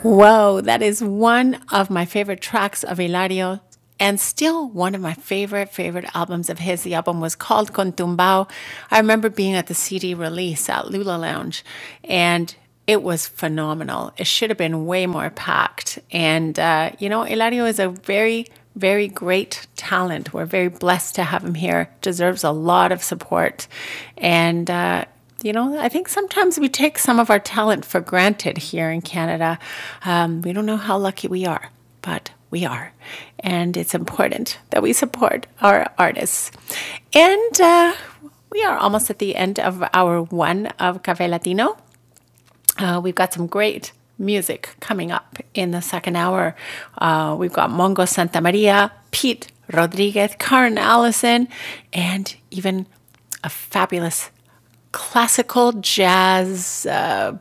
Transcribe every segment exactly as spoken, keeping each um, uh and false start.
Whoa, that is one of my favorite tracks of Hilario and still one of my favorite, favorite albums of his. The album was called Con Tumbao. I remember being at the C D release at Lula Lounge and it was phenomenal. It should have been way more packed. And, uh, you know, Hilario is a very, very great talent. We're very blessed to have him here. Deserves a lot of support. And, uh, you know, I think sometimes we take some of our talent for granted here in Canada. Um, we don't know how lucky we are, but we are. And it's important that we support our artists. And uh, we are almost at the end of hour one of Café Latino. Uh, we've got some great music coming up in the second hour. Uh, we've got Mongo Santa Maria, Pete Rodriguez, Karen Allison, and even a fabulous classical jazz uh,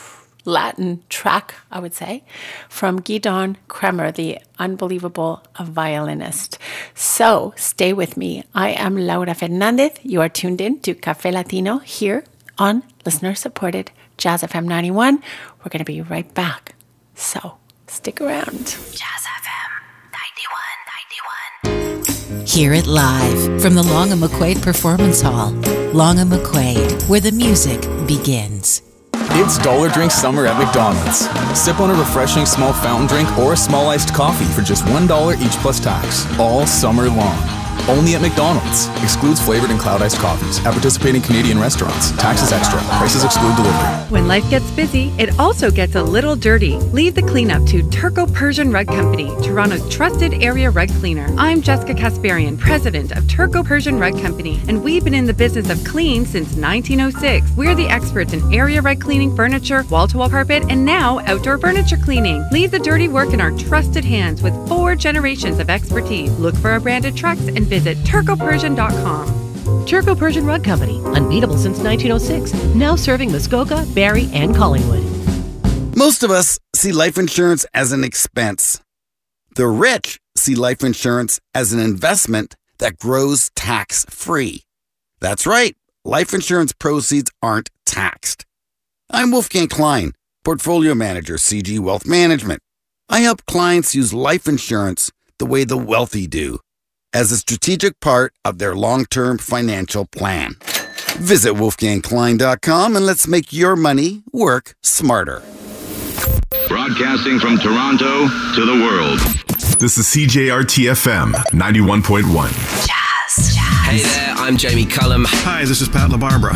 Latin track, I would say, from Gidon Kremer, the unbelievable violinist. So stay with me. I am Laura Fernandez. You are tuned in to Café Latino here on listener-supported Jazz F M ninety-one. We're going to be right back. So stick around. Jazz F M ninety-one, ninety-one. Hear it live from the Long and McQuaid Performance Hall. Long and McQuaid, where the music begins. It's Dollar Drink Summer at McDonald's. Sip on a refreshing small fountain drink or a small iced coffee for just one dollar each plus tax, all summer long. Only at McDonald's. Excludes flavored and cloud iced coffees at participating Canadian restaurants. Taxes extra. Prices exclude delivery. When life gets busy, it also gets a little dirty. Leave the cleanup to Turco Persian Rug Company, Toronto's trusted area rug cleaner. I'm Jessica Kasparian, president of Turco Persian Rug Company, and we've been in the business of clean since nineteen oh six. We're the experts in area rug cleaning, furniture, wall-to-wall carpet, and now outdoor furniture cleaning. Leave the dirty work in our trusted hands with four generations of expertise. Look for our branded trucks and visit turco persian dot com. Turco Persian Rug Company, unbeatable since nineteen oh six, now serving Muskoka, Barrie, and Collingwood. Most of us see life insurance as an expense. The rich see life insurance as an investment that grows tax-free. That's right, life insurance proceeds aren't taxed. I'm Wolfgang Klein, Portfolio Manager, C G Wealth Management. I help clients use life insurance the way the wealthy do, as a strategic part of their long-term financial plan. Visit wolfgang klein dot com and let's make your money work smarter. Broadcasting from Toronto to the world. This is C J R T F M ninety-one point one. Jazz, jazz. Hey there, I'm Jamie Cullum. Hi, this is Pat LaBarbera.